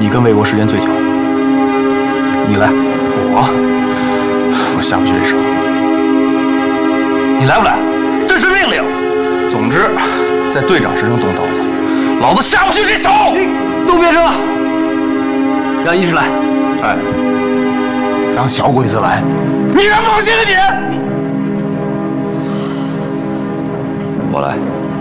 你跟魏国时间最久，你来。 我下不去这手。 你来不来？这是命令。总之，在队长身上动刀子，老子下不去这手。都别争了，让医师来。 哎，让小鬼子来。 你敢放心了你？我来。